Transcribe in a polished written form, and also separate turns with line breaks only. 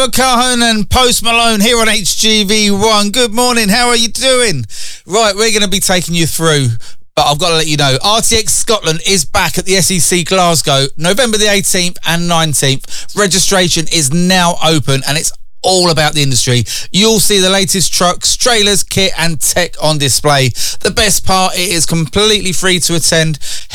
Cajon and Post Malone here on HGV1. Good morning, how are you doing? Right, we're going to be taking you through, but I've got to let you know, RTX Scotland is back at the SEC Glasgow, November the 18th and 19th. Registration is now open and it's all about the industry. You'll see the latest trucks, trailers, kit and tech on display. The best part, it is completely free to attend.